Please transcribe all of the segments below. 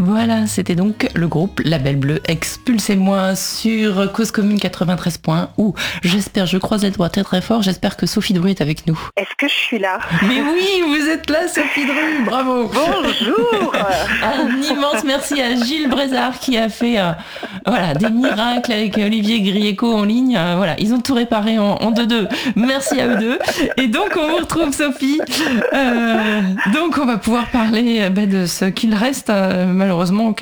Voilà, c'était donc le groupe Label Bleu, Expulsez-moi sur Cause Commune 93.1 où j'espère, je croise les doigts très très fort, j'espère que Sophie Dru est avec nous. Est-ce que je suis là? Mais oui, vous êtes là Sophie Dru, bravo. Bonjour. Un immense merci à Gilles Brézard qui a fait des miracles avec Olivier Grieco en ligne. Ils ont tout réparé en 2-2. Merci à eux deux. Et donc on vous retrouve Sophie. Donc on va pouvoir parler de ce qu'il reste. Malheureusement,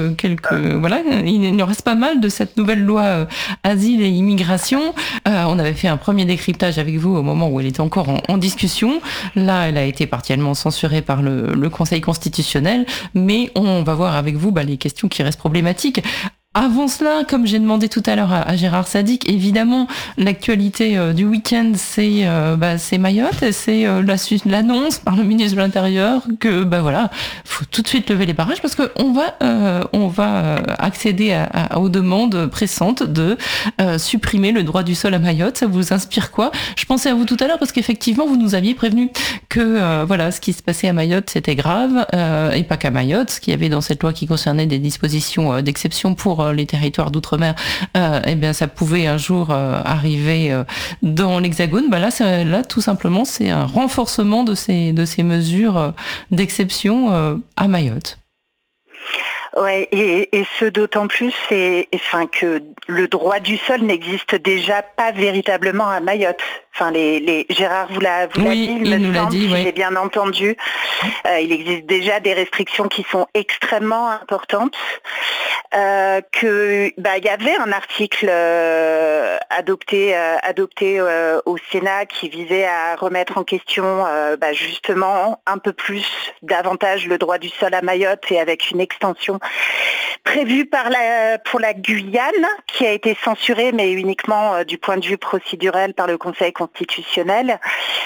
il en reste pas mal de cette nouvelle loi asile et immigration. On avait fait un premier décryptage avec vous au moment où elle était encore en discussion. Là, elle a été partiellement censurée par le Conseil constitutionnel, mais on va voir avec vous les questions qui restent problématiques. Avant cela, comme j'ai demandé tout à l'heure à Gérard Sadic, évidemment, l'actualité du week-end, c'est Mayotte, et c'est l'annonce par le ministre de l'Intérieur que faut tout de suite lever les barrages parce que on va accéder aux demandes pressantes de supprimer le droit du sol à Mayotte. Ça vous inspire quoi? Je pensais à vous tout à l'heure parce qu'effectivement, vous nous aviez prévenu que ce qui se passait à Mayotte, c'était grave, et pas qu'à Mayotte, ce qu'il y avait dans cette loi qui concernait des dispositions d'exception pour les territoires d'outre-mer, ça pouvait un jour arriver dans l'Hexagone. Là, tout simplement, c'est un renforcement de ces mesures d'exception à Mayotte. Ouais, et ce d'autant plus, que le droit du sol n'existe déjà pas véritablement à Mayotte. Gérard vous l'a dit, il me semble, si j'ai bien entendu. Il existe déjà des restrictions qui sont extrêmement importantes. Il y avait un article adopté au Sénat qui visait à remettre en question justement un peu plus, davantage le droit du sol à Mayotte et avec une extension prévue pour la Guyane qui a été censurée mais uniquement du point de vue procédural par le Conseil constitutionnel.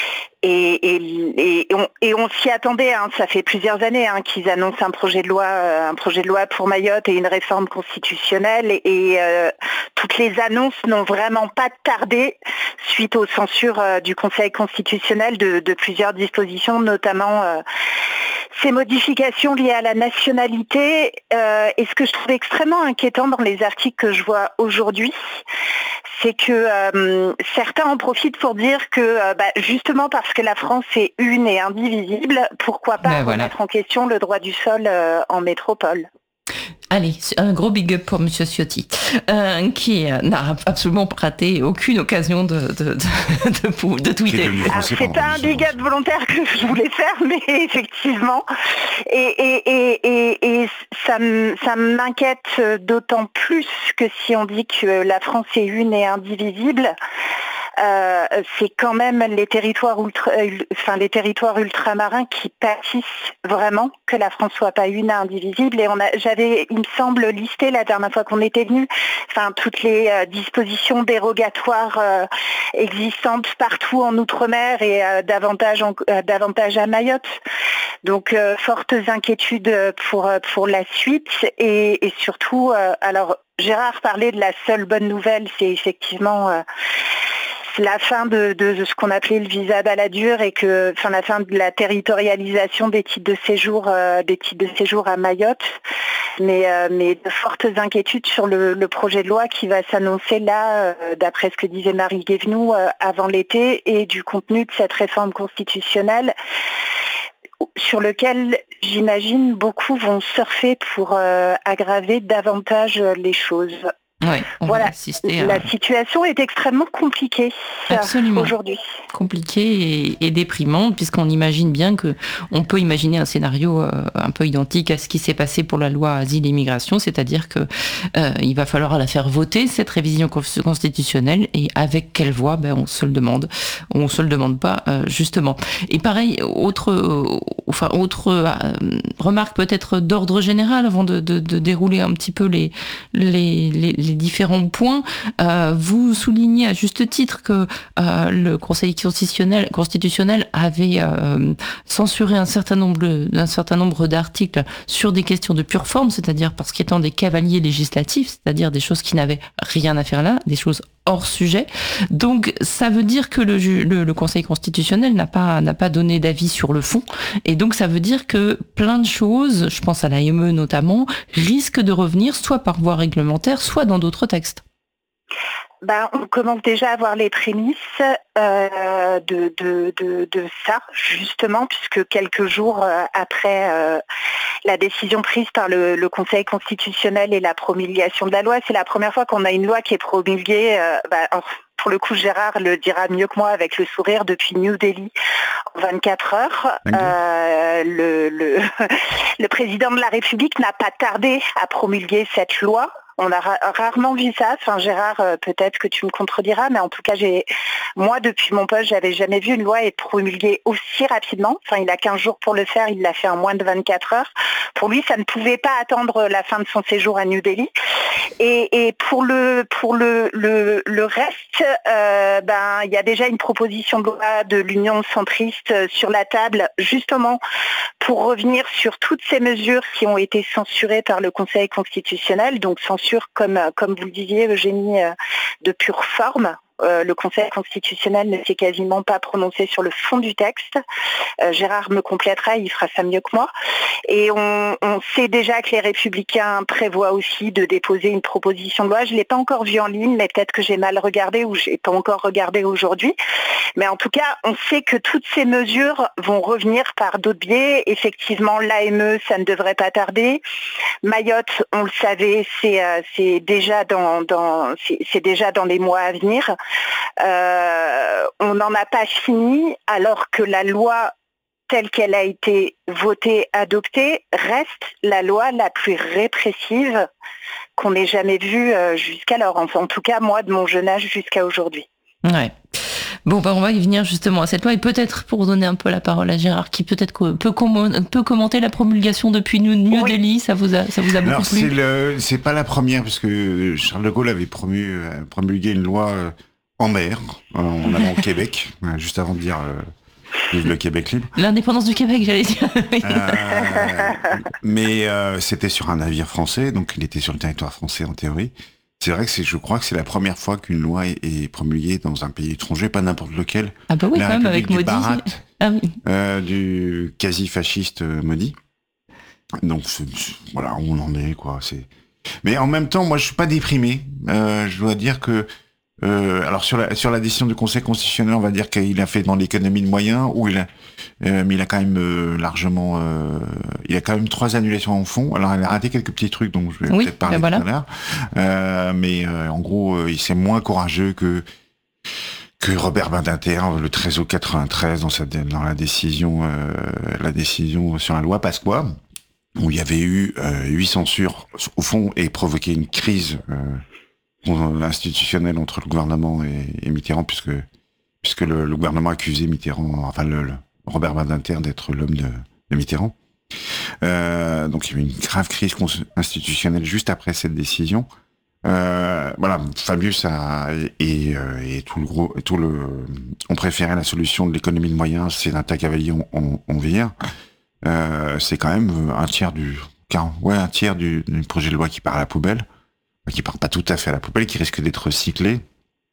Et on s'y attendait, ça fait plusieurs années qu'ils annoncent un projet de loi pour Mayotte et une réforme constitutionnelle et toutes les annonces n'ont vraiment pas tardé suite aux censures du Conseil constitutionnel de plusieurs dispositions, notamment ces modifications liées à la nationalité. Et ce que je trouve extrêmement inquiétant dans les articles que je vois aujourd'hui, c'est que certains en profitent pour dire que justement parce que la France est une et indivisible, pourquoi pas remettre en question le droit du sol en métropole. Allez, un gros big up pour Monsieur Ciotti, qui n'a absolument raté aucune occasion de tweeter. C'est pas un big up volontaire que je voulais faire, mais effectivement. Et ça m'inquiète d'autant plus que si on dit que la France est une et indivisible, c'est quand même les territoires ultramarins qui pâtissent vraiment que la France soit pas une et indivisible. Et j'avais, il me semble, listé la dernière fois qu'on était venu, toutes les dispositions dérogatoires existantes partout en outre-mer et davantage à Mayotte. Donc fortes inquiétudes pour la suite et surtout, alors Gérard parlait de la seule bonne nouvelle, c'est effectivement la fin de ce qu'on appelait le visa baladure et la fin de la territorialisation des titres de séjour à Mayotte, mais de fortes inquiétudes sur le projet de loi qui va s'annoncer là, d'après ce que disait Marie Guévenoux, avant l'été, et du contenu de cette réforme constitutionnelle sur lequel, j'imagine, beaucoup vont surfer pour aggraver davantage les choses. Ouais, voilà, la situation est extrêmement compliquée aujourd'hui. Compliquée et déprimante, puisqu'on imagine bien on peut imaginer un scénario un peu identique à ce qui s'est passé pour la loi Asile et Immigration, c'est-à-dire que il va falloir la faire voter, cette révision constitutionnelle, et avec quelle voix, on se le demande. On se le demande pas, justement. Et pareil, autre remarque peut-être d'ordre général, avant de dérouler un petit peu les différents points. Vous soulignez à juste titre que le Conseil constitutionnel avait censuré un certain nombre d'articles sur des questions de pure forme, c'est-à-dire parce qu'étant des cavaliers législatifs, c'est-à-dire des choses qui n'avaient rien à faire là, des choses hors sujet. Donc ça veut dire que le Conseil constitutionnel n'a pas donné d'avis sur le fond, et donc ça veut dire que plein de choses, je pense à l'AME notamment, risquent de revenir soit par voie réglementaire, soit dans d'autres textes. On commence déjà à voir les prémices de ça, justement, puisque quelques jours après la décision prise par le Conseil constitutionnel et la promulgation de la loi, c'est la première fois qu'on a une loi qui est promulguée, pour le coup Gérard le dira mieux que moi avec le sourire, depuis New Delhi en 24 heures. Le président de la République n'a pas tardé à promulguer cette loi. On a rarement vu ça. Enfin, Gérard, peut-être que tu me contrediras, mais en tout cas, moi, depuis mon poste, j'avais jamais vu une loi être promulguée aussi rapidement. Enfin, il a 15 jours pour le faire, il l'a fait en moins de 24 heures. Pour lui, ça ne pouvait pas attendre la fin de son séjour à New Delhi. Et pour le reste, il y a déjà une proposition de loi de l'Union centriste sur la table, justement pour revenir sur toutes ces mesures qui ont été censurées par le Conseil constitutionnel, donc censure, comme vous le disiez, Eugénie, de pure forme. Le Conseil constitutionnel ne s'est quasiment pas prononcé sur le fond du texte. Gérard me complétera, il fera ça mieux que moi. Et on sait déjà que les Républicains prévoient aussi de déposer une proposition de loi. Je ne l'ai pas encore vue en ligne, mais peut-être que j'ai mal regardé ou je n'ai pas encore regardé aujourd'hui. Mais en tout cas, on sait que toutes ces mesures vont revenir par d'autres biais. Effectivement, l'AME, ça ne devrait pas tarder. Mayotte, on le savait, c'est déjà dans les mois à venir. On n'en a pas fini, alors que la loi telle qu'elle a été votée, adoptée, reste la loi la plus répressive qu'on ait jamais vue jusqu'alors. Enfin, en tout cas, moi, de mon jeune âge jusqu'à aujourd'hui. Ouais. Bon, on va y venir justement à cette loi, et peut-être pour donner un peu la parole à Gérard, qui peut-être peut commenter la promulgation depuis New Delhi. Ça vous a beaucoup plu? C'est pas la première, parce que Charles de Gaulle avait promulgué une loi en mer, en allant au Québec, juste avant de dire vive le Québec libre. L'indépendance du Québec, j'allais dire. Mais c'était sur un navire français, donc il était sur le territoire français en théorie. C'est vrai que je crois que c'est la première fois qu'une loi est promulguée dans un pays étranger, pas n'importe lequel. Ah bah oui, la quand même, avec Modi. Du quasi-fasciste Modi. Donc voilà, où on en est, quoi. Mais en même temps, moi, je suis pas déprimé. Je dois dire que alors sur la décision du Conseil constitutionnel, on va dire qu'il a fait dans l'économie de moyens, mais il a quand même largement, il a quand même 3 annulations en fond. Alors il a raté quelques petits trucs dont je vais peut-être parler tout à l'heure, mais en gros, il c'est moins courageux que Robert Badinter le 13 août 93 dans la décision sur la loi Pasqua, où il y avait eu 8 censures au fond et provoqué une crise institutionnelle entre le gouvernement et Mitterrand, puisque le gouvernement accusait Mitterrand, enfin Robert Badinter d'être l'homme de Mitterrand. Donc il y a eu une grave crise institutionnelle juste après cette décision. Voilà, Fabius et on préférait la solution de l'économie de moyens, c'est un tas cavalier, on vire. C'est quand même un tiers du projet de loi qui part à la poubelle, qui part pas tout à fait à la poubelle, qui risque d'être recyclé.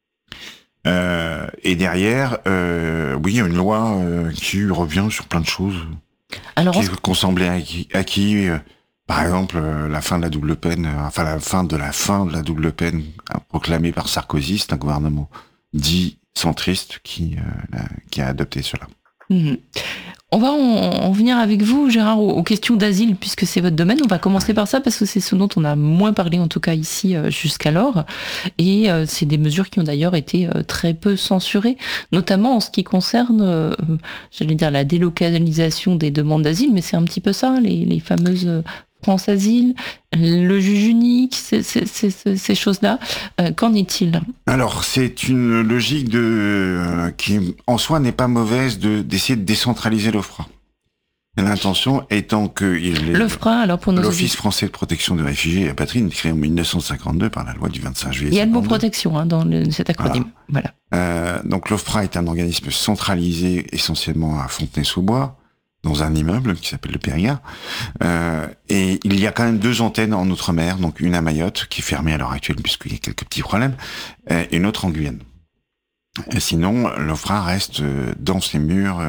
Et derrière, oui, il y a une loi qui revient sur plein de choses. Alors, qu'on semblait acquis. Par exemple, la fin de la double peine, la fin de la double peine proclamée par Sarkozy, c'est un gouvernement dit centriste qui a adopté cela. Mmh. On va en venir avec vous, Gérard, aux questions d'asile, puisque c'est votre domaine. On va commencer par ça, parce que c'est ce dont on a moins parlé, en tout cas ici, jusqu'alors. Et c'est des mesures qui ont d'ailleurs été très peu censurées, notamment en ce qui concerne, j'allais dire, la délocalisation des demandes d'asile, mais c'est un petit peu ça, les fameuses France Asile, le juge unique, ces choses-là. Qu'en est-il ? Alors, c'est une logique qui, en soi, n'est pas mauvaise d'essayer de décentraliser l'OFPRA. L'intention étant que l'OFPRA, alors pour nos l'Office français de protection des réfugiés et apatrides, créé en 1952 par la loi du 25 juillet. Il y a le mot protection dans cet acronyme. Voilà. Donc l'OFPRA est un organisme centralisé essentiellement à Fontenay-sous-Bois. dans un immeuble qui s'appelle le Périgord. Et il y a quand même 2 antennes en Outre-mer, donc une à Mayotte, qui est fermée à l'heure actuelle puisqu'il y a quelques petits problèmes, et une autre en Guyane. Et sinon, l'OFPRA reste dans ses murs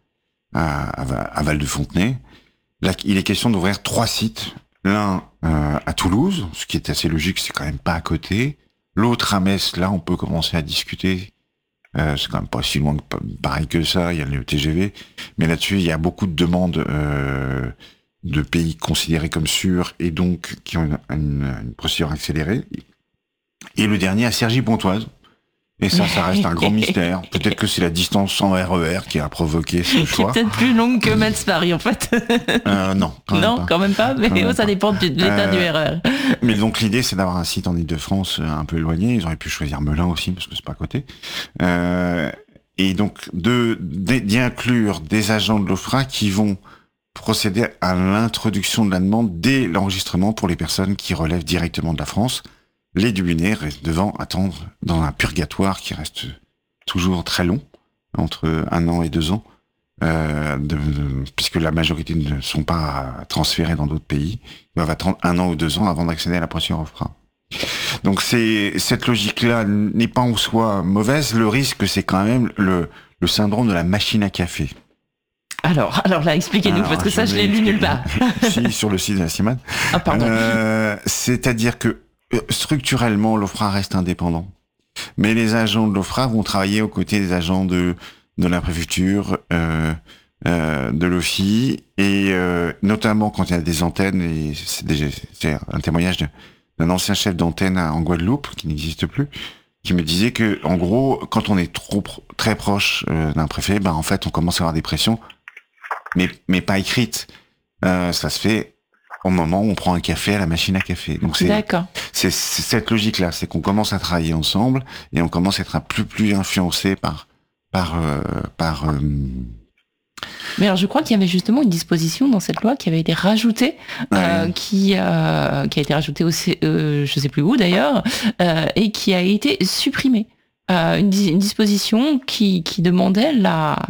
à Val-de-Fontenay. Là, il est question d'ouvrir 3 sites. L'un à Toulouse, ce qui est assez logique, c'est quand même pas à côté. L'autre à Metz, là, on peut commencer à discuter. C'est quand même pas si loin que pareil que ça, il y a le TGV. Mais là-dessus, il y a beaucoup de demandes de pays considérés comme sûrs et donc qui ont une procédure accélérée. Et le dernier à Cergy-Pontoise. Et ça reste un grand mystère. Peut-être que c'est la distance sans RER qui a provoqué ce choix. C'est peut-être plus longue que Metz-Paris, en fait. Non, quand même pas. Mais ça dépend de l'état du RER. Mais donc, l'idée, c'est d'avoir un site en Ile-de-France un peu éloigné. Ils auraient pu choisir Melun aussi, parce que c'est pas à côté. Et donc, d'y inclure des agents de l'OFPRA qui vont procéder à l'introduction de la demande dès l'enregistrement pour les personnes qui relèvent directement de la France. Les Dublinais restent devant attendre dans un purgatoire qui reste toujours très long, entre 1 an et 2 ans, puisque la majorité ne sont pas transférés dans d'autres pays. Ils doivent attendre 1 an ou 2 ans avant d'accéder à la procédure OFPRA. Donc cette logique-là n'est pas en soi mauvaise. Le risque, c'est quand même le syndrome de la machine à café. Alors là, expliquez-nous, parce que ça, je l'ai lu nulle part. Si, sur le site de la CIMAD. Ah, pardon. C'est-à-dire que structurellement, l'OFPRA reste indépendant. Mais les agents de l'OFPRA vont travailler aux côtés des agents de la préfecture, de l'OFI, et notamment quand il y a des antennes, et c'est un témoignage d'un ancien chef d'antenne en Guadeloupe, qui n'existe plus, qui me disait que, en gros, quand on est très proche d'un préfet, en fait, on commence à avoir des pressions, mais pas écrites. Ça se fait au moment où on prend un café à la machine à café. Donc c'est cette logique-là, c'est qu'on commence à travailler ensemble et on commence à être plus influencé par. Mais alors je crois qu'il y avait justement une disposition dans cette loi qui avait été rajoutée, qui a été rajoutée aussi, je sais plus où d'ailleurs, et qui a été supprimée. Une disposition qui demandait la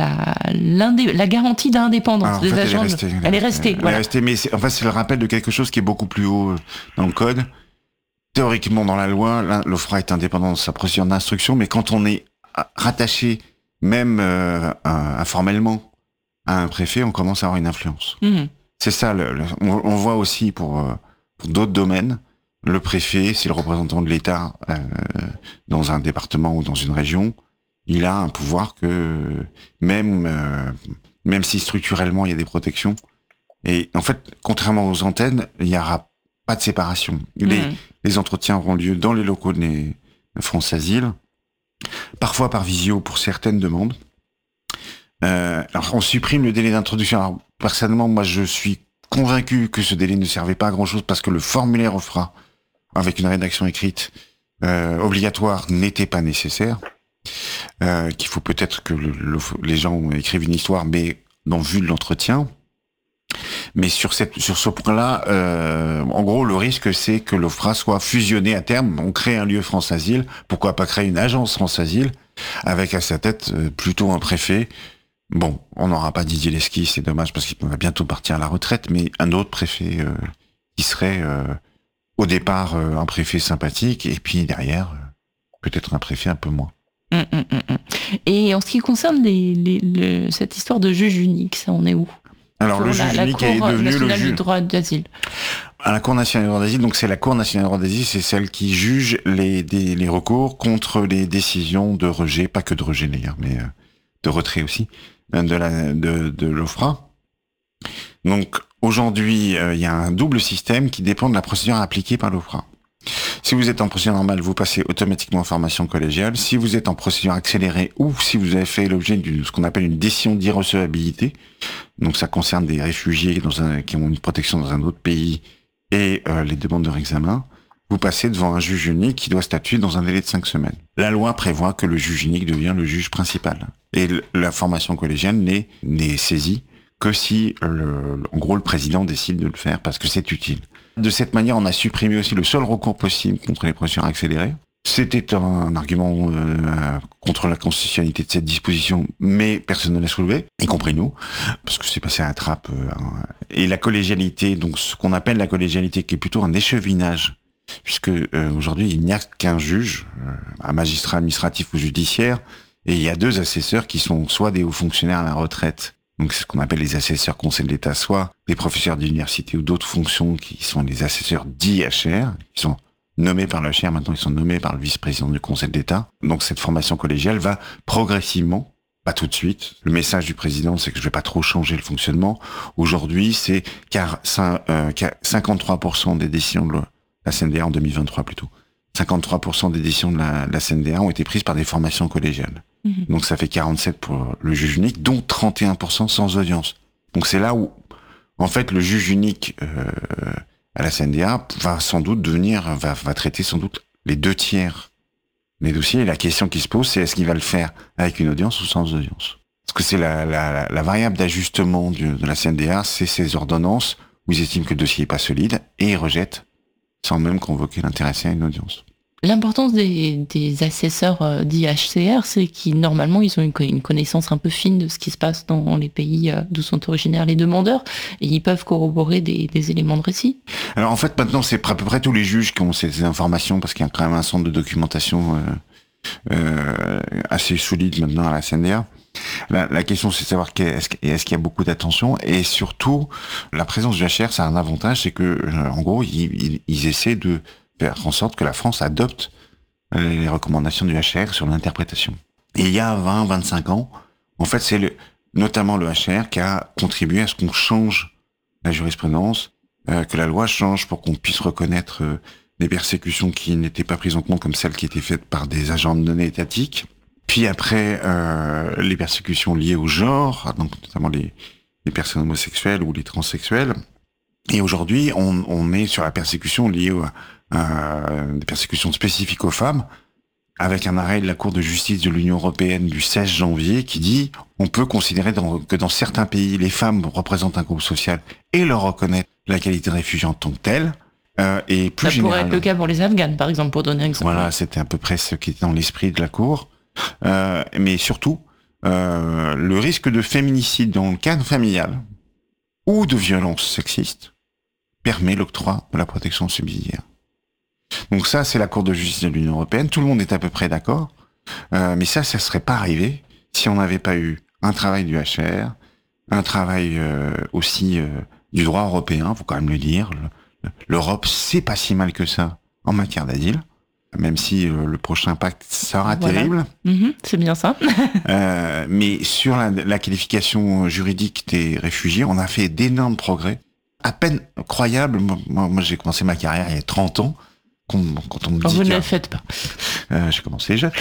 garantie d'indépendance des agents. Elle est restée. Elle est restée, mais en fait, c'est le rappel de quelque chose qui est beaucoup plus haut dans le code. Théoriquement, dans la loi, l'OFPRA est indépendant dans sa procédure d'instruction, mais quand on est rattaché, même informellement, à un préfet, on commence à avoir une influence. Mmh. C'est ça. On voit aussi pour d'autres domaines. Le préfet, c'est le représentant de l'État dans un département ou dans une région. Il a un pouvoir que même si structurellement il y a des protections. Et en fait, contrairement aux antennes, il n'y aura pas de séparation. Les entretiens auront lieu dans les locaux de France Asile, parfois par visio pour certaines demandes. Alors on supprime le délai d'introduction. Alors personnellement, moi je suis convaincu que ce délai ne servait pas à grand chose parce que le formulaire OFPRA avec une rédaction écrite obligatoire n'était pas nécessaire, qu'il faut peut-être que les gens écrivent une histoire, mais dans vue de l'entretien. Mais sur ce point-là, en gros, le risque, c'est que l'OFPRA soit fusionné à terme. On crée un lieu France Asile, pourquoi pas créer une agence France Asile, avec à sa tête plutôt un préfet. Bon, on n'aura pas Didier Lesky, c'est dommage parce qu'il va bientôt partir à la retraite, mais un autre préfet qui serait au départ un préfet sympathique et puis derrière peut-être un préfet un peu moins. Et en ce qui concerne cette histoire de juge unique, ça on est où? Alors le juge unique est devenu le juge du droit d'asile. À la Cour nationale du droit d'asile, donc c'est la Cour nationale du droit d'asile, c'est celle qui juge les recours contre les décisions de rejet, pas que de rejet d'ailleurs, mais de retrait aussi de l'OFPRA. Donc aujourd'hui, il y a un double système qui dépend de la procédure appliquée par l'OFPRA. Si vous êtes en procédure normale, vous passez automatiquement en formation collégiale. Si vous êtes en procédure accélérée ou si vous avez fait l'objet de ce qu'on appelle une décision d'irrecevabilité, donc ça concerne des réfugiés qui ont une protection dans un autre pays et les demandes de réexamen, vous passez devant un juge unique qui doit statuer dans un délai de 5 semaines. La loi prévoit que le juge unique devient le juge principal. Et la formation collégiale n'est saisie que si, en gros, le président décide de le faire parce que c'est utile. De cette manière, on a supprimé aussi le seul recours possible contre les procédures accélérées. C'était un argument contre la constitutionnalité de cette disposition, mais personne ne l'a soulevé, y compris nous, parce que c'est passé à la trappe. Et la collégialité, donc ce qu'on appelle la collégialité, qui est plutôt un échevinage, puisque aujourd'hui il n'y a qu'un juge, un magistrat administratif ou judiciaire, et il y a 2 assesseurs qui sont soit des hauts fonctionnaires à la retraite, donc c'est ce qu'on appelle les assesseurs conseil de l'État, soit des professeurs d'université ou d'autres fonctions qui sont les assesseurs dits HR, qui sont nommés par le HR, maintenant ils sont nommés par le vice-président du Conseil d'État. Donc cette formation collégiale va progressivement, pas tout de suite. Le message du président, c'est que je vais pas trop changer le fonctionnement. Aujourd'hui, c'est 53% des décisions de la CNDA en 2023 plutôt. 53% des décisions de la CNDA ont été prises par des formations collégiales. Donc ça fait 47 pour le juge unique, dont 31% sans audience. Donc c'est là où, en fait, le juge unique à la CNDA va sans doute va traiter sans doute les 2/3 des dossiers. Et la question qui se pose, c'est est-ce qu'il va le faire avec une audience ou sans audience? Parce que c'est la variable d'ajustement de la CNDA, c'est ces ordonnances où ils estiment que le dossier est pas solide et ils rejettent sans même convoquer l'intéressé à une audience. L'importance des assesseurs d'IHCR, c'est qu'ils, normalement, ils ont une connaissance un peu fine de ce qui se passe dans les pays d'où sont originaires les demandeurs, et ils peuvent corroborer des éléments de récit. Alors en fait, maintenant, c'est à peu près tous les juges qui ont ces informations, parce qu'il y a quand même un centre de documentation assez solide maintenant à la CNDA. La question, c'est de savoir est-ce qu'il y a beaucoup d'attention, et surtout, la présence du HR, ça a un avantage, c'est que, en gros, ils essaient de faire en sorte que la France adopte les recommandations du HR sur l'interprétation. Et il y a 20-25 ans, en fait, c'est notamment le HR qui a contribué à ce qu'on change la jurisprudence, que la loi change pour qu'on puisse reconnaître des persécutions qui n'étaient pas prises en compte comme celles qui étaient faites par des agents non étatiques. Puis après, les persécutions liées au genre, donc notamment les personnes homosexuelles ou les transsexuels. Et aujourd'hui, on est sur la persécution liée des persécutions spécifiques aux femmes, avec un arrêt de la Cour de justice de l'Union européenne du 16 janvier qui dit on peut considérer que dans certains pays, les femmes représentent un groupe social et leur reconnaître la qualité de réfugié en tant que telle. Et plus ça pourrait être le cas pour les Afghanes, par exemple, pour donner un exemple. Voilà, c'était à peu près ce qui était dans l'esprit de la Cour. Mais surtout, le risque de féminicide dans le cadre familial ou de violence sexiste permet l'octroi de la protection subsidiaire. Donc ça, c'est la Cour de justice de l'Union européenne. Tout le monde est à peu près d'accord. Mais ça serait pas arrivé si on n'avait pas eu un travail du HR, un travail aussi du droit européen, faut quand même le dire. L'Europe, c'est pas si mal que ça en matière d'asile, même si le prochain pacte sera terrible. C'est bien ça. Mais sur la qualification juridique des réfugiés, on a fait d'énormes progrès, à peine croyables. Moi, j'ai commencé ma carrière il y a 30 ans. Quand on me dit vous ne le faites pas. J'ai commencé jeune.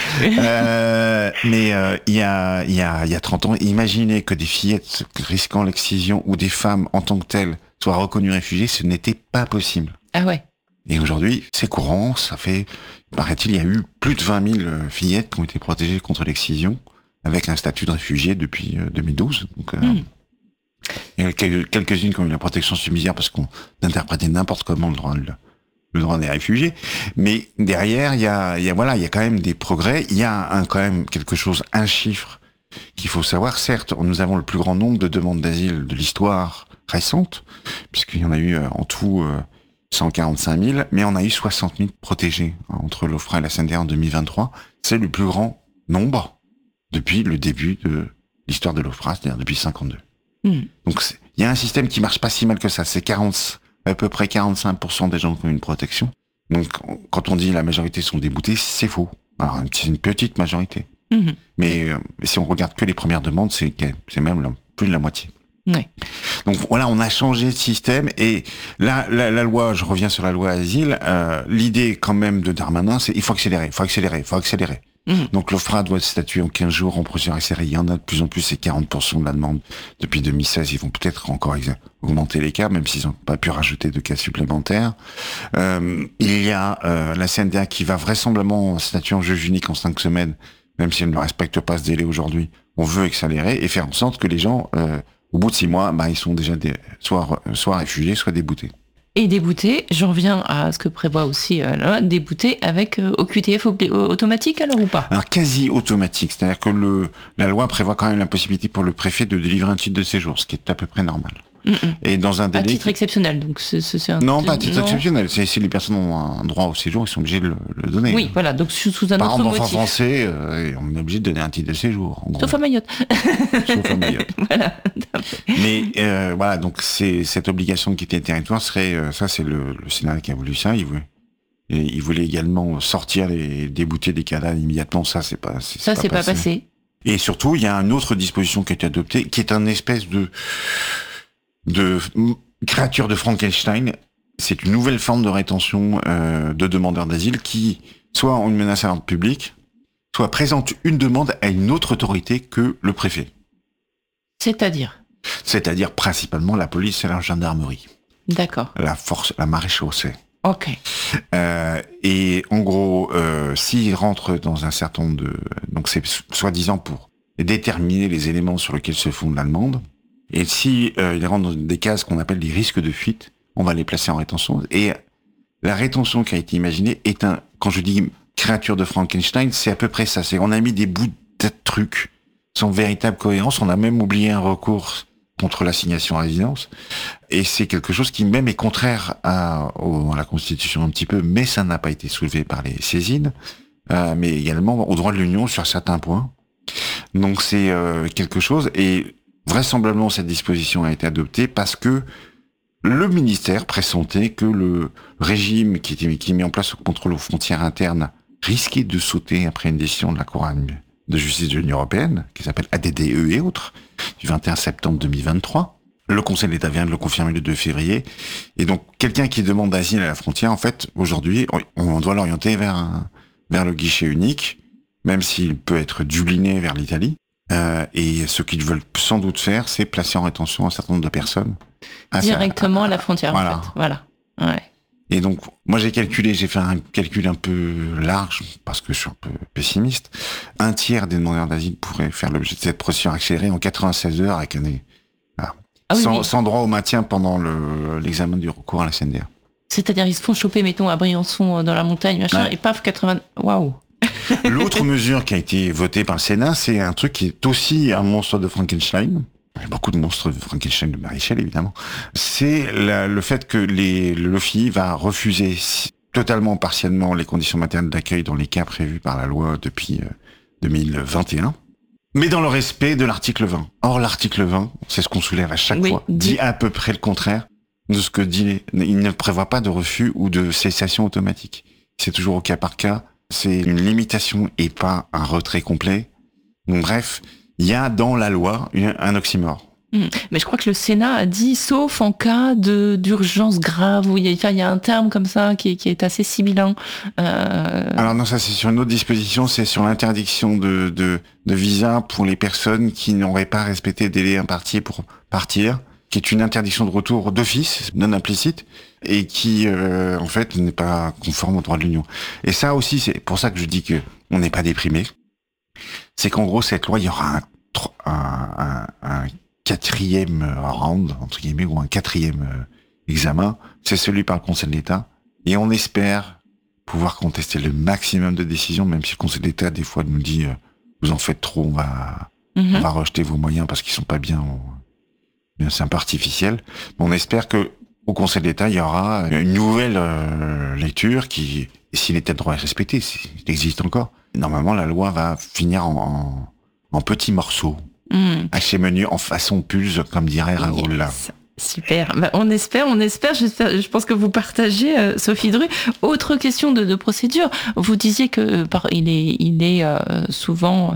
Mais il y a 30 ans, imaginez que des fillettes risquant l'excision ou des femmes en tant que telles soient reconnues réfugiées, ce n'était pas possible. Ah ouais. Et aujourd'hui, c'est courant, ça fait, paraît-il, il y a eu plus de 20 000 fillettes qui ont été protégées contre l'excision, avec un statut de réfugié depuis 2012. Donc, il y a quelques-unes qui ont eu la protection subsidiaire parce qu'on interprétait n'importe comment le droit des réfugiés. Mais derrière, il y a quand même des progrès. Il y a quand même quelque chose, un chiffre qu'il faut savoir. Certes, nous avons le plus grand nombre de demandes d'asile de l'histoire récente, puisqu'il y en a eu en tout 145 000, mais on a eu 60 000 protégés entre l'OFPRA et la CNDA en 2023. C'est le plus grand nombre depuis le début de l'histoire de l'OFPRA, c'est-à-dire depuis 52. Donc il y a un système qui marche pas si mal que ça. C'est à peu près 45% des gens qui ont une protection. Donc quand on dit la majorité sont déboutés, c'est faux. Alors c'est une petite majorité. Mais si on regarde que les premières demandes, c'est même plus de la moitié. Ouais. Donc voilà, on a changé de système, et là, la loi, je reviens sur la loi asile, l'idée quand même de Darmanin, c'est il faut accélérer. Donc l'OFPRA doit statuer en 15 jours en procédure accélérée. Il y en a de plus en plus, c'est 40% de la demande. Depuis 2016, ils vont peut-être encore augmenter les cas, même s'ils n'ont pas pu rajouter de cas supplémentaires. Il y a la CNDA qui va vraisemblablement statuer en juge unique en 5 semaines, même si elle ne respecte pas ce délai aujourd'hui. On veut accélérer et faire en sorte que les gens... au bout de 6 mois, ils sont déjà soit réfugiés, soit déboutés. Et débouter, j'en reviens à ce que prévoit aussi la loi, débouter avec OQTF automatique alors ou pas? Alors quasi automatique, c'est-à-dire que la loi prévoit quand même la possibilité pour le préfet de délivrer un titre de séjour, ce qui est à peu près normal. Et dans un délai... À titre exceptionnel, donc c'est un... Non, pas à titre exceptionnel. Si les personnes ont un droit au séjour, ils sont obligés de le donner. Oui, voilà, donc sous un autre motif. Par exemple, en français, on est obligé de donner un titre de séjour. Sauf à Mayotte. Sauf à Mayotte. Voilà. Mais voilà, donc cette obligation de quitter le territoire serait... ça, c'est le Sénat qui a voulu ça. Il voulait également sortir les déboutés des cadavres immédiatement. Ça, c'est pas passé. Et surtout, il y a une autre disposition qui a été adoptée, qui est un espèce de créature de Frankenstein. C'est une nouvelle forme de rétention de demandeurs d'asile qui soit ont une menace à l'ordre public, soit présente une demande à une autre autorité que le préfet. C'est-à-dire principalement la police et la gendarmerie. D'accord. La maréchaussée. Ok. Et en gros, s'il rentre dans un certain nombre de... Donc c'est soi-disant pour déterminer les éléments sur lesquels se fonde la demande. Et si il rentre dans des cases qu'on appelle des risques de fuite, on va les placer en rétention. Et la rétention qui a été imaginée est quand je dis créature de Frankenstein, c'est à peu près ça. C'est on a mis des bouts de trucs sans véritable cohérence. On a même oublié un recours contre l'assignation à résidence. Et c'est quelque chose qui même est contraire à la Constitution un petit peu, mais ça n'a pas été soulevé par les saisines, mais également au droit de l'Union sur certains points. Donc c'est quelque chose, et vraisemblablement cette disposition a été adoptée parce que le ministère pressentait que le régime qui est mis en place au contrôle aux frontières internes risquait de sauter après une décision de la Cour de justice de l'Union européenne, qui s'appelle ADDE et autres, du 21 septembre 2023. Le Conseil d'État vient de le confirmer le 2 février. Et donc, quelqu'un qui demande asile à la frontière, en fait, aujourd'hui, on doit l'orienter vers le guichet unique, même s'il peut être dubliné vers l'Italie. Et ce qu'ils veulent sans doute faire, c'est placer en rétention un certain nombre de personnes. Directement à la frontière, voilà. en fait. Voilà. Ouais. Et donc, moi j'ai fait un calcul un peu large, parce que je suis un peu pessimiste. Un tiers des demandeurs d'asile pourraient faire l'objet de cette procédure accélérée en 96 heures avec sans droit au maintien pendant l'examen du recours à la CNDA. C'est-à-dire, ils se font choper, mettons, à Briançon, dans la montagne, machin, et paf, 80... Waouh. L'autre mesure qui a été votée par le Sénat, c'est un truc qui est aussi un monstre de Frankenstein. Il y a beaucoup de monstres de Frankenstein de Maréchal, évidemment. C'est le fait que l'OFII va refuser totalement, partiellement, les conditions matérielles d'accueil dans les cas prévus par la loi depuis 2021, mais dans le respect de l'article 20. Or, l'article 20, c'est ce qu'on soulève à chaque fois, dit à peu près le contraire de ce que dit. Il ne prévoit pas de refus ou de cessation automatique. C'est toujours au cas par cas. C'est une limitation et pas un retrait complet. Donc, bref, il y a dans la loi un oxymore. Mais je crois que le Sénat a dit, sauf en cas d'urgence grave, où il y a un terme comme ça qui est assez sibyllin. Alors non, ça c'est sur une autre disposition, c'est sur l'interdiction de visa pour les personnes qui n'auraient pas respecté le délai imparti pour partir, qui est une interdiction de retour d'office, non implicite, et qui en fait n'est pas conforme au droit de l'Union. Et ça aussi, c'est pour ça que je dis que on n'est pas déprimé. C'est qu'en gros, cette loi, il y aura un quatrième round, entre guillemets, ou un quatrième examen, c'est celui par le Conseil d'État. Et on espère pouvoir contester le maximum de décisions, même si le Conseil d'État, des fois, nous dit vous en faites trop, on va rejeter vos moyens parce qu'ils sont pas bien, c'est un peu artificiel. Mais on espère que au Conseil d'État, il y aura une nouvelle lecture qui, si l'état de droit est respecté, s'il existe encore, normalement, la loi va finir en petits morceaux. Haché menu en façon pulse, comme dirait Raoul. Yes. Super. Bah, on espère. Je pense que vous partagez, Sophie Dru. Autre question de procédure. Vous disiez que il est souvent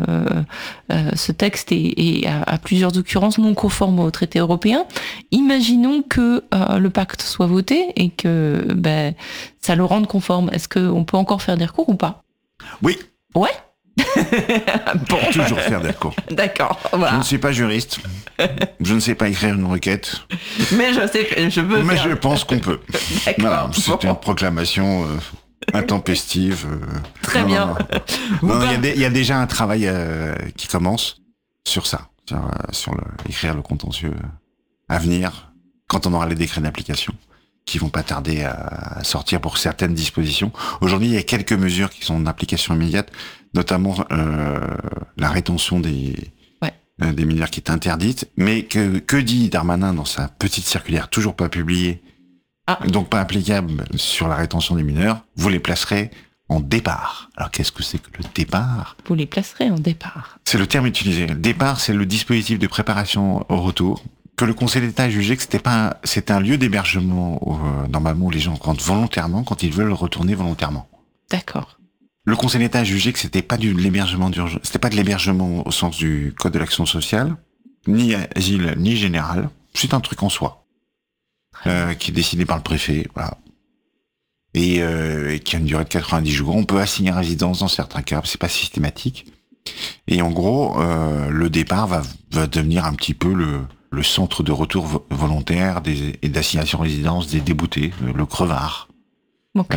ce texte est à plusieurs occurrences non conforme au traité européen. Imaginons que le pacte soit voté et que ça le rende conforme. Est-ce qu'on peut encore faire des recours ou pas? Oui. Ouais. Bon. Toujours faire des recours. D'accord. Voilà. Je ne suis pas juriste. Je ne sais pas écrire une requête. Mais je veux. Mais je pense qu'on peut. Voilà, Bon. c'était une proclamation intempestive. Très bien. Il y a déjà un travail qui commence sur ça, sur écrire le contentieux à venir quand on aura les décrets d'application, qui vont pas tarder à sortir pour certaines dispositions. Aujourd'hui, il y a quelques mesures qui sont d'application immédiate, notamment la rétention des mineurs qui est interdite. Mais que dit Darmanin dans sa petite circulaire, toujours pas publiée, donc pas applicable sur la rétention des mineurs? Vous les placerez en départ. Alors qu'est-ce que c'est que le départ? Vous les placerez en départ. C'est le terme utilisé. Le départ, c'est le dispositif de préparation au retour que le Conseil d'État a jugé que c'était un lieu d'hébergement normalement où les gens rentrent volontairement quand ils veulent retourner volontairement. D'accord. Le Conseil d'État a jugé que c'était pas de l'hébergement d'urgence, c'était pas de l'hébergement au sens du Code de l'action sociale, ni asile, ni général. C'est un truc en soi qui est décidé par le préfet. Voilà. Et qui a une durée de 90 jours. On peut assigner résidence dans certains cas, c'est pas systématique. Et en gros, le départ va devenir un petit peu le centre de retour volontaire et d'assignation résidence des déboutés, le crevard. Ok.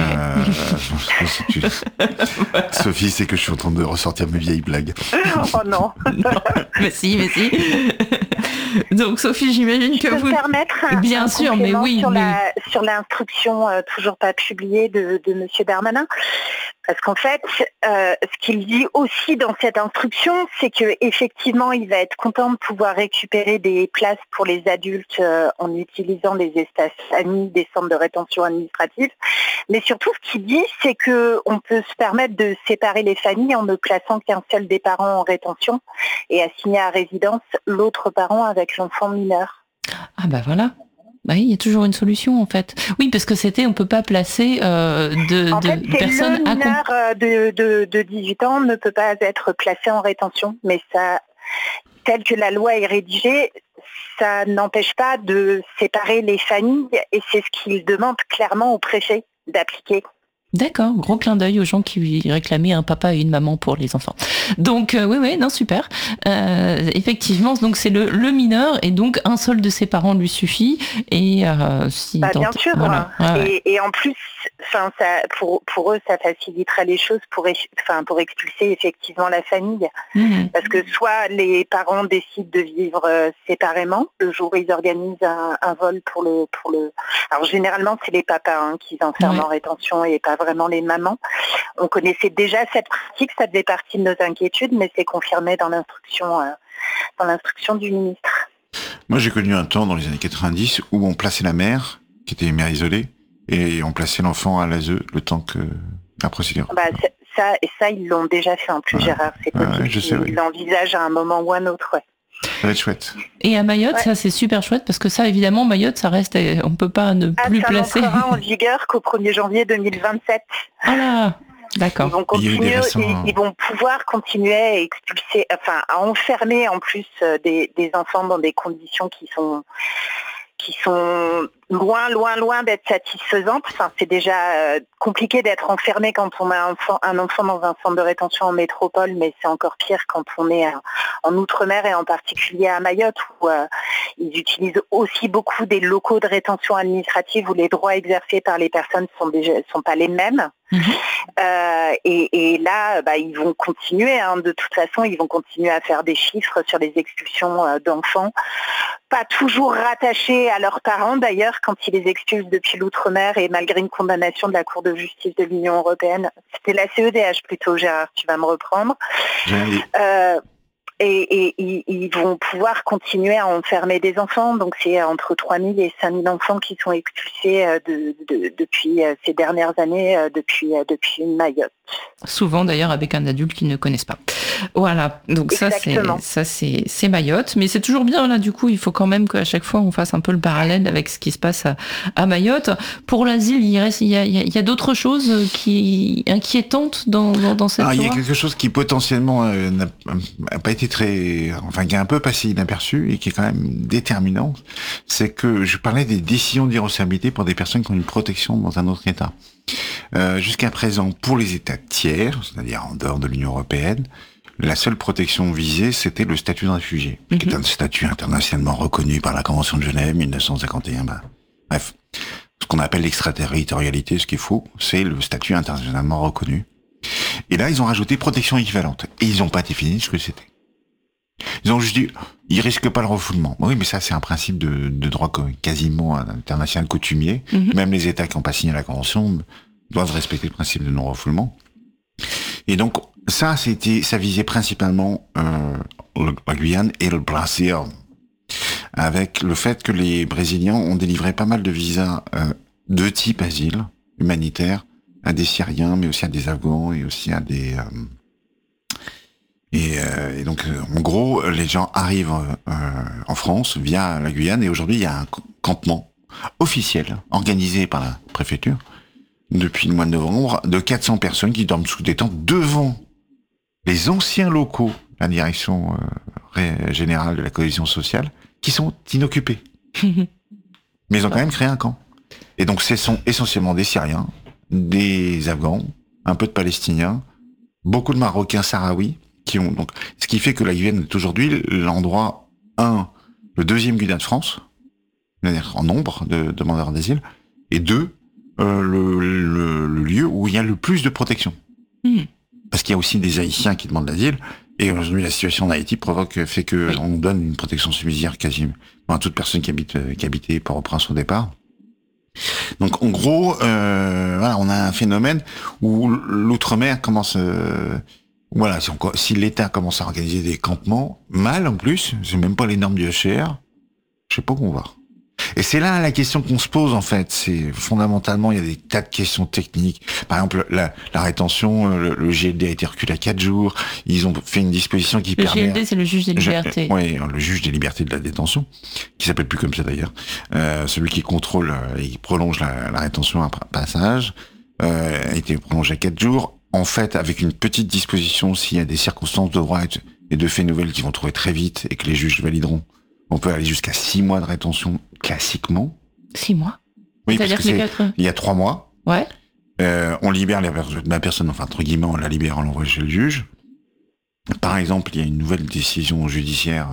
Sophie, c'est que je suis en train de ressortir mes vieilles blagues. Oh non. Non. Mais si. Donc Sophie, j'imagine que vous... Je peux me permettre bien un sûr, mais oui. Sur l'instruction toujours pas publiée de Monsieur Darmanin. Parce qu'en fait, ce qu'il dit aussi dans cette instruction, c'est que effectivement, il va être content de pouvoir récupérer des places pour les adultes en utilisant les espaces amis des centres de rétention administrative. Mais surtout, ce qu'il dit, c'est que on peut se permettre de séparer les familles en ne plaçant qu'un seul des parents en rétention et assigner à résidence l'autre parent avec l'enfant mineur. Ah bah voilà. Bah oui, il y a toujours une solution en fait. Oui, parce que on peut pas placer de personnes le mineur de 18 ans ne peut pas être placé en rétention, mais ça, tel que la loi est rédigée, ça n'empêche pas de séparer les familles et c'est ce qu'il demande clairement au préfet d'appliquer. D'accord, gros clin d'œil aux gens qui réclamaient un papa et une maman pour les enfants. Donc oui, non, super. Effectivement, donc c'est le mineur et donc un seul de ses parents lui suffit. Et si bien sûr. Voilà. Et en plus, ça, pour eux, ça faciliterait les choses pour expulser effectivement la famille. Parce que soit les parents décident de vivre séparément, le jour où ils organisent un vol pour le. Alors généralement, c'est les papas qui s'enferment en rétention et pas vraiment les mamans. On connaissait déjà cette pratique, ça faisait partie de nos inquiétudes, mais c'est confirmé dans l'instruction du ministre. Moi, j'ai connu un temps dans les années 90 où on plaçait la mère, qui était mère isolée, et on plaçait l'enfant à l'ASE le temps que la procédure. Ça, ils l'ont déjà fait en plus, Gérard. C'est possible. Ils l'envisagent à un moment ou à un autre, Ça va être chouette. Et à Mayotte, ça c'est super chouette parce que ça, évidemment, Mayotte, ça reste, on peut pas ne plus placer. Ça n'entrera en vigueur qu'au 1er janvier 2027. Ah là, d'accord. Ils vont pouvoir continuer à expulser, à enfermer en plus des enfants dans des conditions qui sont loin d'être satisfaisantes. C'est déjà compliqué d'être enfermé quand on a un enfant dans un centre de rétention en métropole, mais c'est encore pire quand on est en Outre-mer et en particulier à Mayotte où ils utilisent aussi beaucoup des locaux de rétention administrative où les droits exercés par les personnes sont pas les mêmes. Et là, ils vont continuer. De toute façon, ils vont continuer à faire des chiffres sur les expulsions d'enfants, pas toujours rattachés à leurs parents d'ailleurs quand ils les expulsent depuis l'Outre-mer et malgré une condamnation de la Cour de justice de l'Union européenne. C'était la CEDH plutôt, Gérard, tu vas me reprendre. Et ils vont pouvoir continuer à enfermer des enfants. Donc c'est entre 3 000 et 5 000 enfants qui sont expulsés depuis ces dernières années, depuis Mayotte. Souvent d'ailleurs avec un adulte qu'ils ne connaissent pas. Voilà, donc exactement. ça c'est Mayotte, mais c'est toujours bien là. Du coup, il faut quand même qu'à chaque fois on fasse un peu le parallèle avec ce qui se passe à Mayotte. Pour l'asile, il y a d'autres choses inquiétantes dans cette loi. Il y a quelque chose qui potentiellement n'a pas été qui est un peu passé inaperçu et qui est quand même déterminant, c'est que je parlais des décisions d'irrecevabilité pour des personnes qui ont une protection dans un autre État. Jusqu'à présent, pour les États tiers, c'est-à-dire en dehors de l'Union européenne, la seule protection visée, c'était le statut de réfugié, qui est un statut internationalement reconnu par la Convention de Genève 1951. Bref, ce qu'on appelle l'extraterritorialité, ce qui est faux, c'est le statut internationalement reconnu. Et là, ils ont rajouté protection équivalente. Et ils n'ont pas défini ce que c'était. Ils ont juste dit, ils risquent pas le refoulement. Oui, mais ça, c'est un principe de droit quasiment international coutumier. Même les États qui n'ont pas signé la convention doivent respecter le principe de non-refoulement. Et donc, ça visait principalement la Guyane et le Brésil, avec le fait que les Brésiliens ont délivré pas mal de visas de type asile humanitaire à des Syriens, mais aussi à des Afghans et aussi à des... Et donc, en gros, les gens arrivent en France via la Guyane, et aujourd'hui, il y a un campement officiel organisé par la préfecture depuis le mois de novembre de 400 personnes qui dorment sous des tentes devant les anciens locaux de la direction générale de la cohésion sociale qui sont inoccupés. Mais ils ont quand même créé un camp. Et donc, ce sont essentiellement des Syriens, des Afghans, un peu de Palestiniens, beaucoup de Marocains sahraouis, donc, ce qui fait que la Guyane est aujourd'hui l'endroit, le deuxième Guyane de France, c'est-à-dire en nombre de demandeurs d'asile, et deux, le lieu où il y a le plus de protection. Parce qu'il y a aussi des Haïtiens qui demandent l'asile, et aujourd'hui la situation en Haïti fait que on donne une protection subsidiaire quasiment à toute personne qui habitait Port-au-Prince au départ. Donc en gros, voilà, on a un phénomène où l'outre-mer commence... Voilà, si l'État commence à organiser des campements, mal en plus, c'est même pas les normes du HCR, je sais pas où on va. Et c'est là la question qu'on se pose en fait, c'est fondamentalement, il y a des tas de questions techniques. Par exemple, la rétention, le GLD a été reculé à 4 jours, ils ont fait une disposition qui permet... Le GLD, c'est le juge des libertés. Oui, le juge des libertés de la détention, qui s'appelle plus comme ça d'ailleurs, celui qui contrôle et prolonge la rétention après passage, a été prolongé à 4 jours. En fait, avec une petite disposition, s'il y a des circonstances de droit et de faits nouvelles qui vont trouver très vite et que les juges valideront, on peut aller jusqu'à 6 mois de rétention classiquement. 6 mois? Oui, c'est-à-dire parce que il y a 3 mois. Ouais. On libère la personne, enfin, entre guillemets, on la libère, on l'envoie chez le juge. Par exemple, il y a une nouvelle décision judiciaire,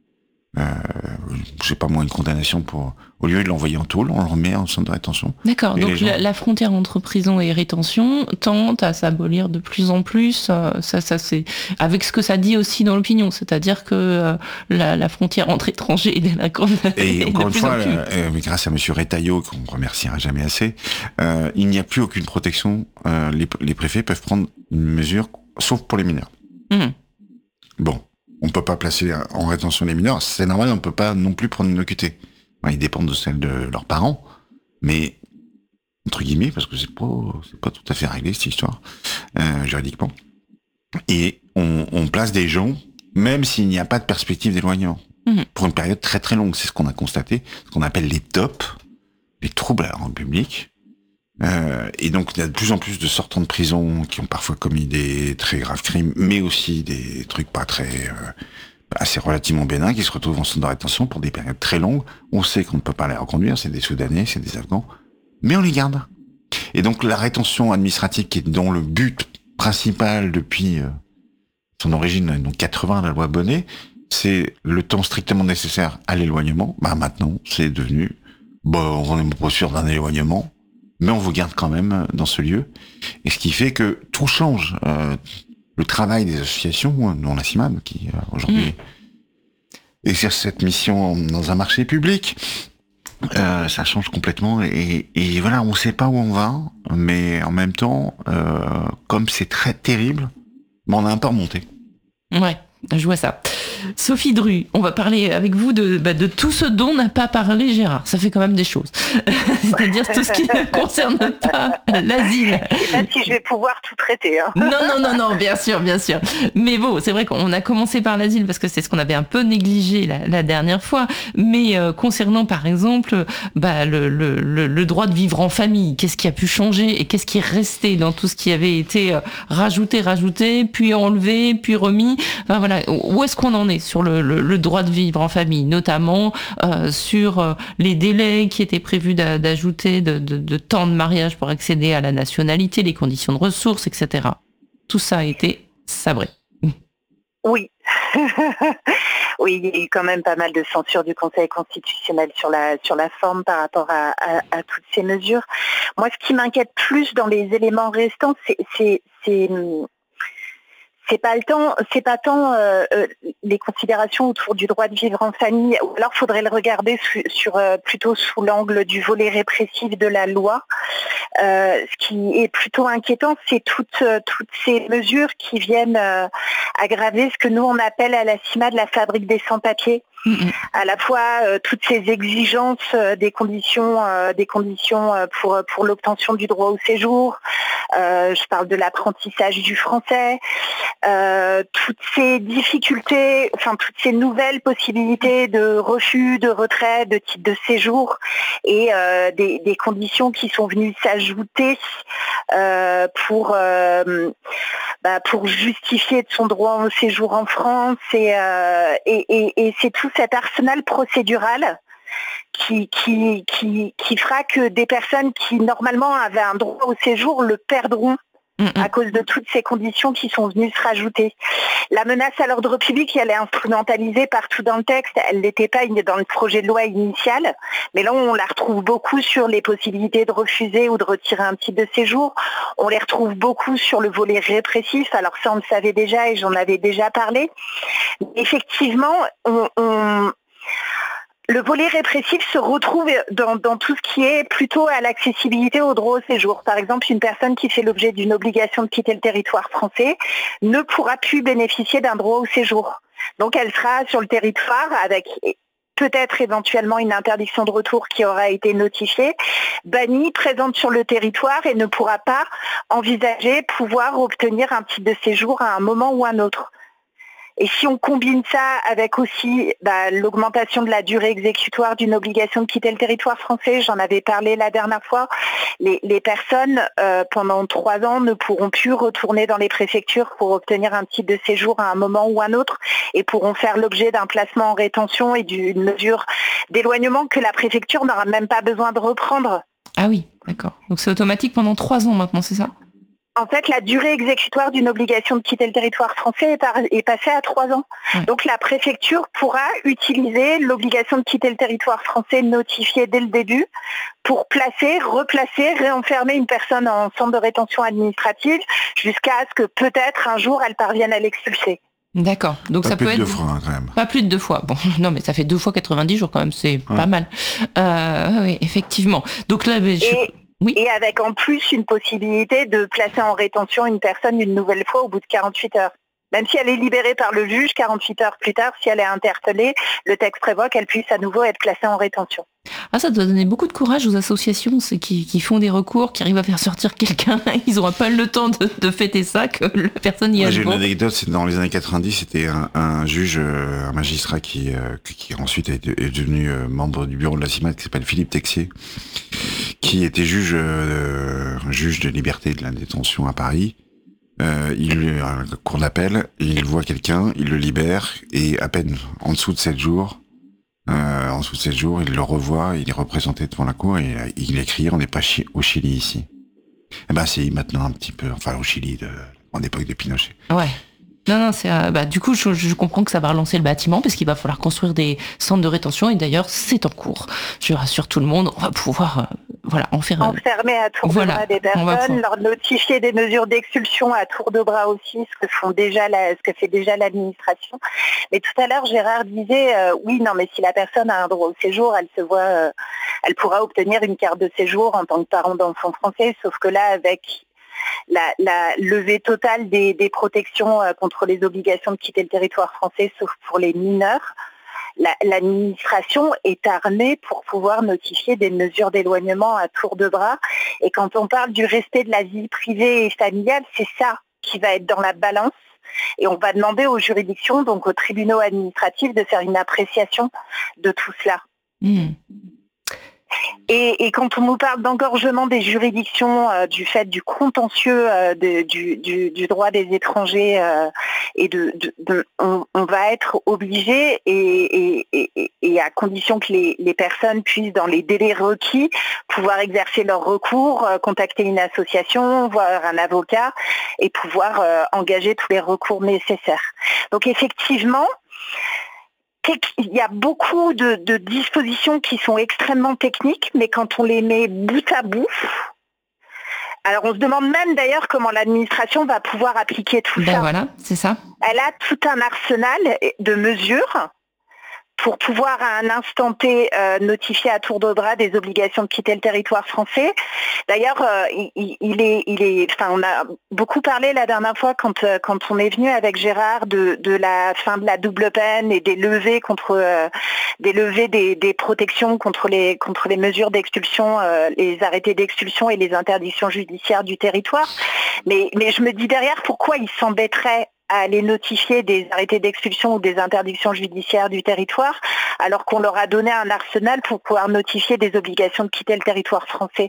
je sais pas moi, une condamnation au lieu de l'envoyer en tôle, on le remet en centre de rétention. D'accord, donc la frontière entre prison et rétention tente à s'abolir de plus en plus, ça c'est avec ce que ça dit aussi dans l'opinion, c'est-à-dire que la frontière entre étrangers et délinquants et encore une fois, grâce à monsieur Retailleau, qu'on remerciera jamais assez, il n'y a plus aucune protection, les préfets peuvent prendre une mesure, sauf pour les mineurs. Bon. On peut pas placer en rétention les mineurs, c'est normal, on peut pas non plus prendre une OQT. Ils dépendent de celle de leurs parents, mais entre guillemets, parce que c'est pas tout à fait réglé cette histoire, juridiquement. Et on place des gens, même s'il n'y a pas de perspective d'éloignement, pour une période très très longue. C'est ce qu'on a constaté, ce qu'on appelle les TOP, les troubles à l'ordre public. Et donc il y a de plus en plus de sortants de prison qui ont parfois commis des très graves crimes, mais aussi des trucs pas très assez relativement bénins, qui se retrouvent en centre de rétention pour des périodes très longues. On sait qu'on ne peut pas les reconduire, c'est des Soudanais, c'est des Afghans, mais on les garde. Et donc la rétention administrative, qui est dont le but principal depuis son origine, donc 80, la loi Bonnet, c'est le temps strictement nécessaire à l'éloignement. Maintenant, c'est devenu, on n'est pas sûr d'un éloignement, mais on vous garde quand même dans ce lieu. Et ce qui fait que tout change. Le travail des associations, dont la CIMAD, qui aujourd'hui exerce cette mission dans un marché public, ça change complètement. Et voilà, on ne sait pas où on va, mais en même temps, comme c'est très terrible, on a un peu remonté. Ouais, je vois ça. Sophie Dru, on va parler avec vous de tout ce dont n'a pas parlé Gérard. Ça fait quand même des choses. C'est-à-dire tout ce qui ne concerne pas l'asile. Je sais pas si je vais pouvoir tout traiter. Hein. Non, bien sûr. Mais bon, c'est vrai qu'on a commencé par l'asile parce que c'est ce qu'on avait un peu négligé la dernière fois. Mais concernant par exemple le droit de vivre en famille, qu'est-ce qui a pu changer et qu'est-ce qui est resté dans tout ce qui avait été rajouté, puis enlevé, puis remis. Enfin voilà, où est-ce qu'on en est sur le droit de vivre en famille, notamment sur les délais qui étaient prévus d'ajouter de temps de mariage pour accéder à la nationalité, les conditions de ressources, etc. Tout ça a été sabré. Oui. Oui, il y a eu quand même pas mal de censure du Conseil constitutionnel sur la forme par rapport à toutes ces mesures. Moi, ce qui m'inquiète plus dans les éléments restants, c'est c'est pas tant les considérations autour du droit de vivre en famille, ou alors faudrait le regarder plutôt sous l'angle du volet répressif de la loi. Ce qui est plutôt inquiétant, c'est toutes ces mesures qui viennent aggraver ce que nous on appelle à la CIMA de la fabrique des sans-papiers. À la fois toutes ces exigences des conditions pour l'obtention du droit au séjour. Je parle de l'apprentissage du français, toutes ces difficultés, enfin toutes ces nouvelles possibilités de refus, de retrait, de titre de séjour et des conditions qui sont venues s'ajouter pour justifier de son droit au séjour en France et c'est tout cet arsenal procédural qui fera que des personnes qui normalement avaient un droit au séjour le perdront à cause de toutes ces conditions qui sont venues se rajouter. La menace à l'ordre public, elle est instrumentalisée partout dans le texte. Elle n'était pas dans le projet de loi initial, mais là on la retrouve beaucoup sur les possibilités de refuser ou de retirer un titre de séjour. On les retrouve beaucoup sur le volet répressif. Alors ça on le savait déjà et j'en avais déjà parlé. Effectivement, le volet répressif se retrouve dans tout ce qui est plutôt à l'accessibilité au droit au séjour. Par exemple, une personne qui fait l'objet d'une obligation de quitter le territoire français ne pourra plus bénéficier d'un droit au séjour. Donc elle sera sur le territoire avec peut-être éventuellement une interdiction de retour qui aura été notifiée, bannie, présente sur le territoire et ne pourra pas envisager pouvoir obtenir un titre de séjour à un moment ou un autre. Et si on combine ça avec aussi l'augmentation de la durée exécutoire d'une obligation de quitter le territoire français, j'en avais parlé la dernière fois, les personnes pendant 3 ans ne pourront plus retourner dans les préfectures pour obtenir un titre de séjour à un moment ou un autre et pourront faire l'objet d'un placement en rétention et d'une mesure d'éloignement que la préfecture n'aura même pas besoin de reprendre. Ah oui, d'accord. Donc c'est automatique pendant 3 ans maintenant, c'est ça ? En fait, la durée exécutoire d'une obligation de quitter le territoire français est passée à 3 ans. Donc la préfecture pourra utiliser l'obligation de quitter le territoire français notifiée dès le début pour placer, replacer, réenfermer une personne en centre de rétention administrative jusqu'à ce que peut-être un jour elle parvienne à l'expulser. D'accord. Donc pas ça plus peut de être 2 fois quand même. Pas plus de 2 fois. Bon, non, mais ça fait 2 fois 90 jours quand même, c'est pas mal. Oui, effectivement. Donc là, oui. Et avec en plus une possibilité de placer en rétention une personne une nouvelle fois au bout de 48 heures. Même si elle est libérée par le juge, 48 heures plus tard, si elle est interpellée, le texte prévoit qu'elle puisse à nouveau être placée en rétention. Ah, ça doit donner beaucoup de courage aux associations qui font des recours, qui arrivent à faire sortir quelqu'un. Ils n'auront pas le temps de fêter ça, que la personne y a. J'ai une anecdote, c'est dans les années 90, c'était un juge, un magistrat qui ensuite est devenu membre du bureau de la CIMAD, qui s'appelle Philippe Texier, qui était juge de liberté de la détention à Paris. Il a un cours d'appel, il voit quelqu'un, il le libère, et à peine en dessous de 7 jours, il le revoit, il est représenté devant la cour, et il écrit, on n'est pas au Chili ici. Eh ben, c'est maintenant un petit peu, enfin, au Chili, en époque de Pinochet. Ouais. Non, c'est du coup, je comprends que ça va relancer le bâtiment parce qu'il va falloir construire des centres de rétention et d'ailleurs, c'est en cours. Je rassure tout le monde, on va pouvoir enfermer à tour de bras des personnes, leur notifier des mesures d'expulsion à tour de bras aussi, ce que fait déjà l'administration. Mais tout à l'heure, Gérard disait, oui, non, mais si la personne a un droit au séjour, elle pourra obtenir une carte de séjour en tant que parent d'enfant français, sauf que là, avec la levée totale des protections contre les obligations de quitter le territoire français, sauf pour les mineurs, l'administration est armée pour pouvoir notifier des mesures d'éloignement à tour de bras. Et quand on parle du respect de la vie privée et familiale, c'est ça qui va être dans la balance. Et on va demander aux juridictions, donc aux tribunaux administratifs, de faire une appréciation de tout cela. Et quand on nous parle d'engorgement des juridictions, du fait du contentieux du droit des étrangers, on va être obligé, et à condition que les personnes puissent, dans les délais requis, pouvoir exercer leur recours, contacter une association, voir un avocat et pouvoir engager tous les recours nécessaires. Donc effectivement, il y a beaucoup de dispositions qui sont extrêmement techniques, mais quand on les met bout à bout, Alors on se demande même d'ailleurs comment l'administration va pouvoir appliquer tout ça. Voilà, c'est ça. Elle a tout un arsenal de mesures pour pouvoir à un instant T notifier à tour de bras des obligations de quitter le territoire français. D'ailleurs, on a beaucoup parlé la dernière fois quand on est venu avec Gérard de la fin de la double peine et des levées des protections contre les mesures d'expulsion, les arrêtés d'expulsion et les interdictions judiciaires du territoire. Mais je me dis derrière pourquoi ils s'embêteraient à aller notifier des arrêtés d'expulsion ou des interdictions judiciaires du territoire, alors qu'on leur a donné un arsenal pour pouvoir notifier des obligations de quitter le territoire français.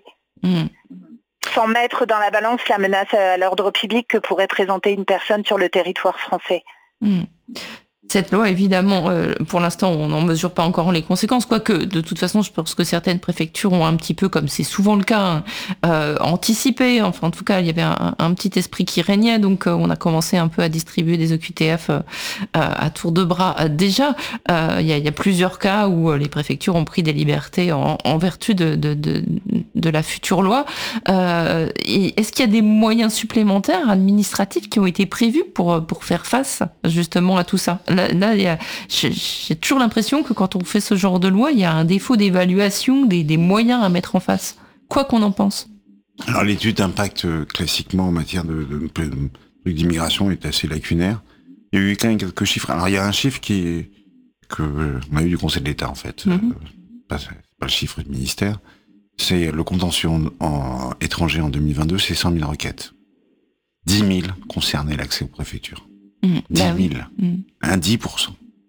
Sans mettre dans la balance la menace à l'ordre public que pourrait présenter une personne sur le territoire français. Cette loi, évidemment, pour l'instant, on n'en mesure pas encore les conséquences, quoique, de toute façon, je pense que certaines préfectures ont un petit peu, comme c'est souvent le cas, anticipé. Enfin, en tout cas, il y avait un petit esprit qui régnait, donc on a commencé un peu à distribuer des OQTF à tour de bras. Déjà, il y a plusieurs cas où les préfectures ont pris des libertés en vertu de la future loi. Est-ce qu'il y a des moyens supplémentaires administratifs qui ont été prévus pour faire face, justement, à tout ça ? Là, j'ai toujours l'impression que quand on fait ce genre de loi, il y a un défaut d'évaluation des moyens à mettre en face, quoi qu'on en pense. Alors l'étude d'impact classiquement en matière de d'immigration est assez lacunaire. Il y a eu quand même quelques chiffres. Alors il y a un chiffre on a eu du Conseil de l'État en fait. Pas le chiffre du ministère. C'est le contentieux étranger en 2022, c'est 100 000 requêtes. 10 000 concernaient l'accès aux préfectures. 10 000, un 10%.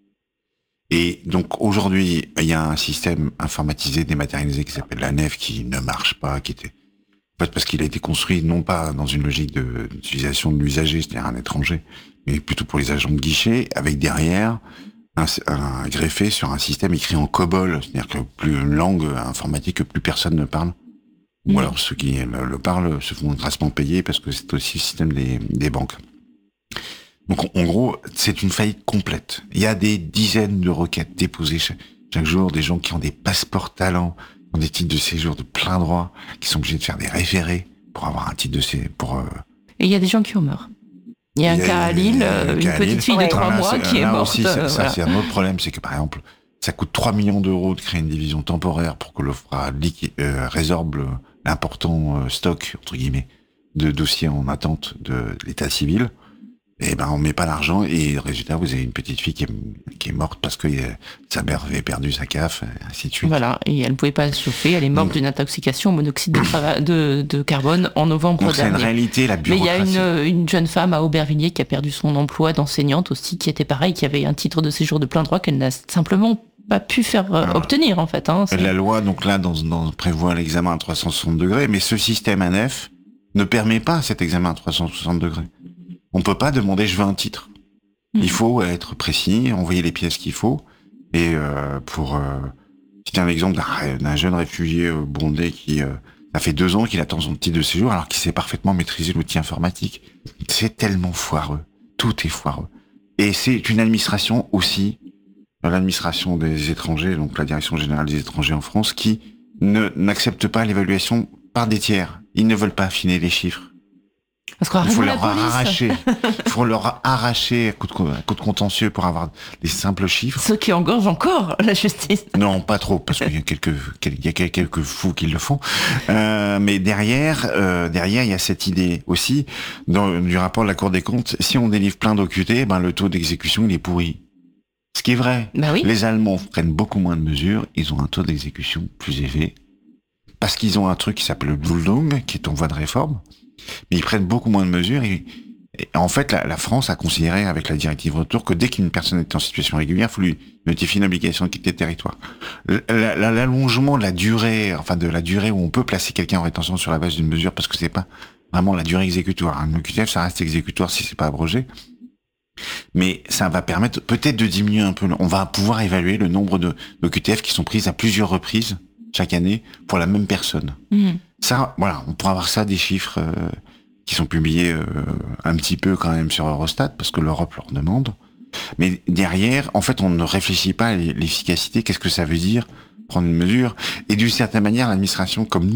Et donc aujourd'hui, il y a un système informatisé, dématérialisé qui s'appelle la NEF qui ne marche pas, parce qu'il a été construit non pas dans une logique d'utilisation de l'usager, c'est-à-dire un étranger, mais plutôt pour les agents de guichet, avec derrière un greffé sur un système écrit en COBOL, c'est-à-dire que une langue informatique que plus personne ne parle. Ou alors ceux qui le parlent se font grassement payer parce que c'est aussi le système des banques. Donc en gros, c'est une faillite complète. Il y a des dizaines de requêtes déposées chaque jour, des gens qui ont des passeports talents, qui ont des titres de séjour de plein droit, qui sont obligés de faire des référés pour avoir un titre de séjour. Et il y a des gens qui en meurent. Il y a un cas à Lille, une petite fille de 3 mois qui est morte. Aussi, ça, c'est un autre problème, c'est que par exemple, ça coûte 3 millions d'euros de créer une division temporaire pour que l'OFPRA résorbe l'important stock, entre guillemets, de dossiers en attente de l'état civil. Et on met pas l'argent et résultat vous avez une petite fille qui est morte parce que sa mère avait perdu sa CAF, ainsi de suite. Voilà, et elle ne pouvait pas se chauffer, elle est morte d'une intoxication au monoxyde de carbone en novembre dernier. C'est une réalité, la bureaucratie. Mais il y a une jeune femme à Aubervilliers qui a perdu son emploi d'enseignante aussi, qui était pareil, qui avait un titre de séjour de plein droit qu'elle n'a simplement pas pu faire obtenir en fait. La loi donc là prévoit l'examen à 360 degrés, mais ce système ANEF ne permet pas cet examen à 360 degrés. On peut pas demander je veux un titre. Il faut être précis, envoyer les pièces qu'il faut. Et pour citer un exemple d'un jeune réfugié burundais qui ça fait 2 ans qu'il attend son titre de séjour alors qu'il sait parfaitement maîtriser l'outil informatique. C'est tellement foireux. Tout est foireux. Et c'est une administration aussi, l'administration des étrangers, donc la Direction générale des étrangers en France, qui n'accepte pas l'évaluation par des tiers. Ils ne veulent pas affiner les chiffres. Il faut leur arracher à coup de contentieux pour avoir des simples chiffres. Ce qui engorge encore la justice. Non, pas trop, parce qu'il y a quelques fous qui le font. Mais derrière, il y a cette idée aussi, du rapport de la Cour des comptes, si on délivre plein d'OQT, le taux d'exécution, il est pourri. Ce qui est vrai. Oui. Les Allemands prennent beaucoup moins de mesures, ils ont un taux d'exécution plus élevé, parce qu'ils ont un truc qui s'appelle le Duldung, qui est en voie de réforme. Mais ils prennent beaucoup moins de mesures et en fait la France a considéré avec la directive retour que dès qu'une personne est en situation régulière, il faut lui notifier une obligation de quitter le territoire. L'allongement de la durée, de la durée où on peut placer quelqu'un en rétention sur la base d'une mesure, parce que c'est pas vraiment la durée exécutoire. Un OQTF, ça reste exécutoire si c'est pas abrogé. Mais ça va permettre peut-être de diminuer un peu. On va pouvoir évaluer le nombre d'OQTF qui sont prises à plusieurs reprises chaque année pour la même personne. Ça, voilà, on pourra avoir ça des chiffres qui sont publiés un petit peu quand même sur Eurostat parce que l'Europe leur demande. Mais derrière, en fait, on ne réfléchit pas à l'efficacité. Qu'est-ce que ça veut dire prendre une mesure? Et d'une certaine manière, l'administration, comme nous,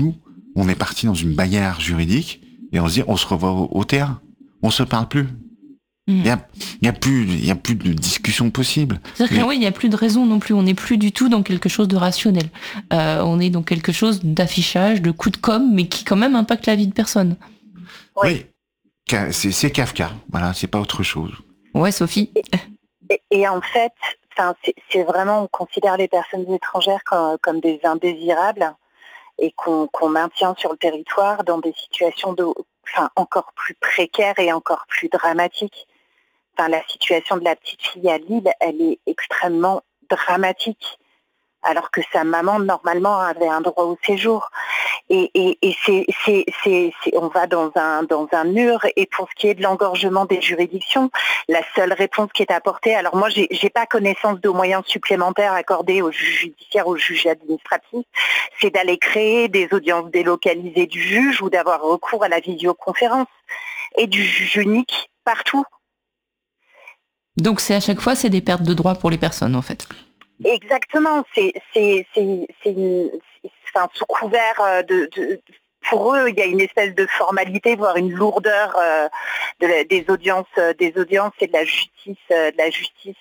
on est parti dans une bagarre juridique et on se dit on se revoit au théâtre, on se parle plus. Il y a plus de discussion possible. C'est-à-dire qu'il n'y a plus de raison non plus. On n'est plus du tout dans quelque chose de rationnel. On est dans quelque chose d'affichage, de coup de com', mais qui quand même impacte la vie de personne. Oui. C'est Kafka. Voilà, c'est pas autre chose. Ouais, Sophie. Et en fait, c'est vraiment, on considère les personnes étrangères comme des indésirables et qu'on maintient sur le territoire dans des situations encore plus précaires et encore plus dramatiques. La situation de la petite fille à Lille, elle est extrêmement dramatique, alors que sa maman, normalement, avait un droit au séjour. Et on va dans un mur. Et pour ce qui est de l'engorgement des juridictions, la seule réponse qui est apportée, alors moi, j'ai pas connaissance de moyens supplémentaires accordés aux juges judiciaires, aux juges administratifs, c'est d'aller créer des audiences délocalisées du juge ou d'avoir recours à la visioconférence et du juge unique partout. Donc c'est à chaque fois, c'est des pertes de droits pour les personnes, en fait. Exactement. Sous couvert pour eux, il y a une espèce de formalité, voire une lourdeur des audiences et de la justice